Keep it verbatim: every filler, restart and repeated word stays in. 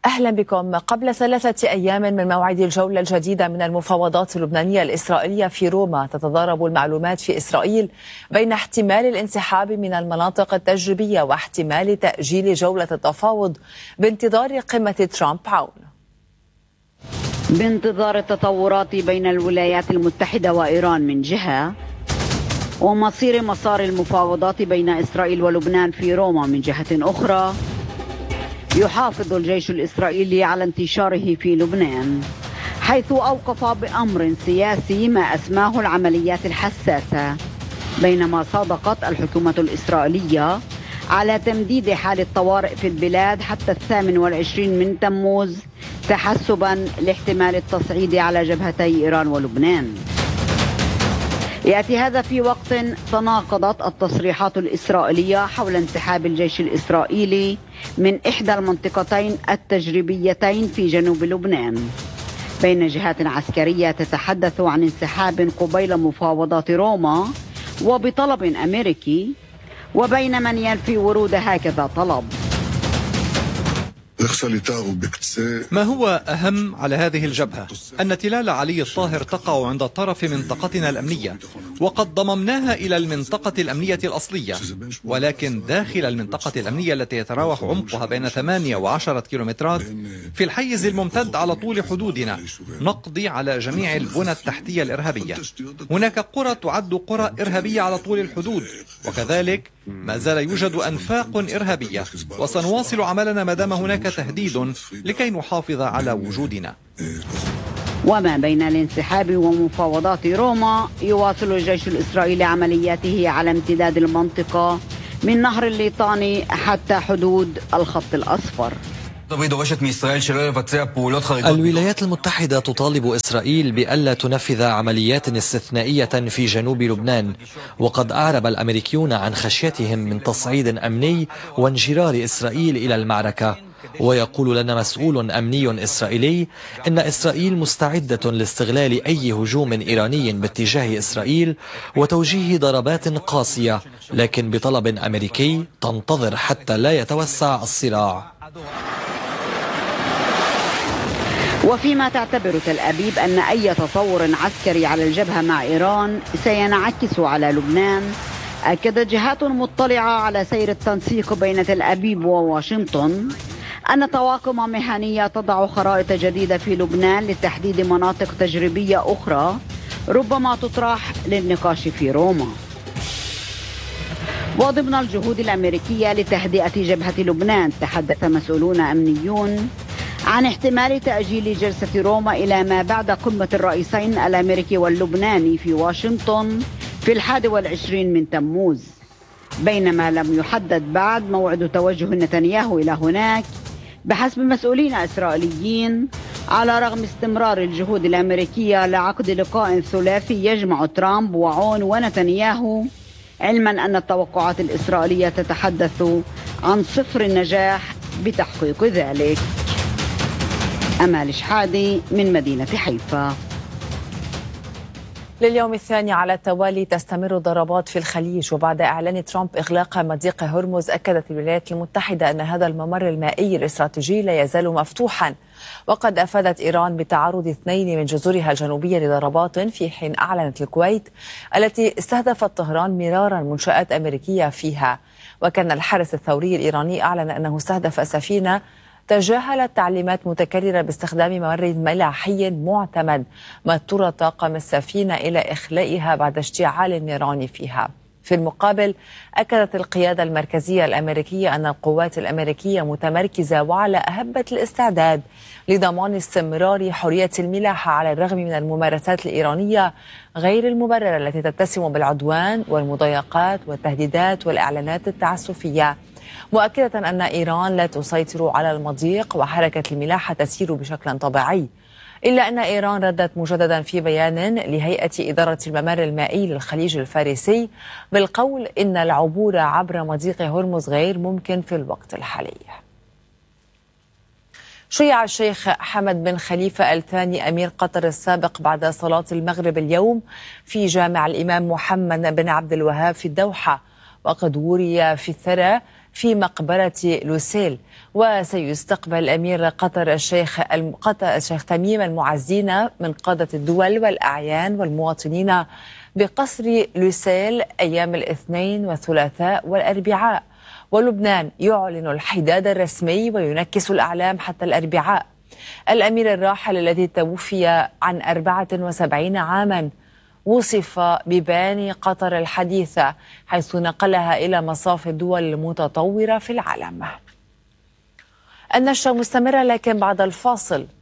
أهلا بكم. قبل ثلاثة أيام من موعد الجولة الجديدة من المفاوضات اللبنانية الإسرائيلية في روما، تتضارب المعلومات في إسرائيل بين احتمال الانسحاب من المناطق التجريبية واحتمال تأجيل جولة التفاوض بانتظار قمة ترامب عون. بانتظار التطورات بين الولايات المتحدة وإيران من جهة، ومصير مسار المفاوضات بين إسرائيل ولبنان في روما من جهة أخرى، يحافظ الجيش الإسرائيلي على انتشاره في لبنان، حيث أوقف بأمر سياسي ما أسماه العمليات الحساسة، بينما صادقت الحكومة الإسرائيلية على تمديد حال الطوارئ في البلاد حتى الثامن والعشرين من تموز تحسبا لاحتمال التصعيد على جبهتي إيران ولبنان. يأتي هذا في وقت تناقضت التصريحات الإسرائيلية حول انسحاب الجيش الإسرائيلي من إحدى المنطقتين التجريبيتين في جنوب لبنان، بين جهات عسكرية تتحدث عن انسحاب قبيل مفاوضات روما وبطلب أمريكي، وبين من ينفي ورود هكذا طلب. ما هو أهم على هذه الجبهة أن تلال علي الطاهر تقع عند طرف منطقتنا الأمنية، وقد ضممناها إلى المنطقة الأمنية الأصلية، ولكن داخل المنطقة الأمنية التي يتراوح عمقها بين ثمانية وعشرة كيلومترات في الحيز الممتد على طول حدودنا نقضي على جميع البنى التحتية الإرهابية. هناك قرى تعد قرى إرهابية على طول الحدود، وكذلك ما زال يوجد أنفاق إرهابية، وسنواصل عملنا ما دام هناك تهديد لكي نحافظ على وجودنا. وما بين الانسحاب ومفاوضات روما، يواصل الجيش الإسرائيلي عملياته على امتداد المنطقة من نهر الليطاني حتى حدود الخط الأصفر. الولايات المتحدة تطالب إسرائيل بألا تنفذ عمليات استثنائية في جنوب لبنان، وقد أعرب الأمريكيون عن خشيتهم من تصعيد أمني وانجرار إسرائيل إلى المعركة. ويقول لنا مسؤول أمني إسرائيلي إن إسرائيل مستعدة لاستغلال أي هجوم إيراني باتجاه إسرائيل وتوجيه ضربات قاسية، لكن بطلب أمريكي تنتظر حتى لا يتوسع الصراع. وفيما تعتبر تل أبيب أن أي تطور عسكري على الجبهة مع إيران سينعكس على لبنان، أكدت جهات مطلعة على سير التنسيق بين تل أبيب وواشنطن أن طواقم مهنية تضع خرائط جديدة في لبنان لتحديد مناطق تجريبية أخرى ربما تطرح للنقاش في روما. وضمن الجهود الأمريكية لتهدئة جبهة لبنان، تحدث مسؤولون أمنيون عن احتمال تأجيل جلسة روما إلى ما بعد قمة الرئيسين الأمريكي واللبناني في واشنطن في الحادي والعشرين من تموز، بينما لم يحدد بعد موعد توجه نتنياهو إلى هناك بحسب مسؤولين إسرائيليين، على رغم استمرار الجهود الأمريكية لعقد لقاء ثلاثي يجمع ترامب وعون ونتنياهو، علما أن التوقعات الإسرائيلية تتحدث عن صفر النجاح بتحقيق ذلك. أمال شحادي من مدينة حيفا. لليوم الثاني على التوالي تستمر الضربات في الخليج، وبعد إعلان ترامب إغلاق مضيق هرمز أكدت الولايات المتحدة أن هذا الممر المائي الاستراتيجي لا يزال مفتوحا. وقد أفادت إيران بتعرض اثنين من جزرها الجنوبية لضربات، في حين أعلنت الكويت التي استهدفت طهران مرارا منشآت أمريكية فيها. وكان الحرس الثوري الإيراني أعلن أنه استهدف سفينة تجاهلت تعليمات متكررة باستخدام ممر ملاحي معتمد، ما اضطر طاقم السفينة إلى إخلائها بعد اشتعال النيران فيها. في المقابل، أكدت القيادة المركزية الأمريكية أن القوات الأمريكية متمركزة وعلى أهبة الاستعداد لضمان استمرار حرية الملاحة على الرغم من الممارسات الإيرانية غير المبررة التي تتسم بالعدوان والمضايقات والتهديدات والإعلانات التعسفية، مؤكدة أن إيران لا تسيطر على المضيق وحركة الملاحة تسير بشكل طبيعي. إلا أن إيران ردت مجددا في بيان لهيئة إدارة الممر المائي للخليج الفارسي بالقول إن العبور عبر مضيق هرمز غير ممكن في الوقت الحالي. شيع الشيخ حمد بن خليفة الثاني أمير قطر السابق بعد صلاة المغرب اليوم في جامع الإمام محمد بن عبد الوهاب في الدوحة، وقد وري في الثرى في مقبرة لوسيل. وسيستقبل أمير قطر الشيخ الشيخ تميم المعزين من قادة الدول والأعيان والمواطنين بقصر لوسيل أيام الاثنين والثلاثاء والأربعاء. ولبنان يعلن الحداد الرسمي وينكس الأعلام حتى الأربعاء. الأمير الراحل الذي توفي عن أربعة وسبعين عاما وصف بباني قطر الحديثة، حيث نقلها إلى مصاف الدول المتطورة في العالم. النشرة مستمرة لكن بعد الفاصل.